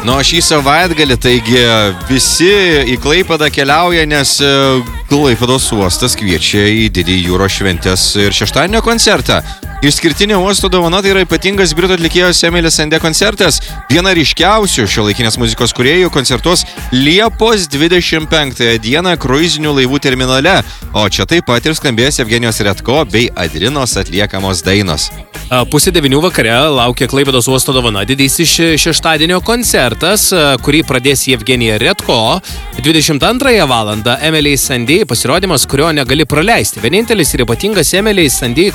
Nu, šį savaitgalį, taigi visi į Klaipėdą keliauja, nes Klaipėdos uostas kviečia į didįjį jūros šventės ir šeštadienio koncertą. Išskirtinė uosto dovana tai yra ypatingas britų atlikėjos Emily Sandé koncertas. Viena ryškiausių šiuolaikinės muzikos kūrėjų koncertuos Liepos 25 dieną kruizinių laivų terminale. O čia taip pat ir skambės Evgenijos Redko bei Adrinos atliekamos dainos. 8:30 vakare laukia Klaipėdos uosto dovana didysis šeštadienio koncertas, kurį pradės Evgenija Redko. 22 valandą Emily Sandé pasirodymas, kurio negali praleisti. Vienintelis ir ypatingas Emily Sandé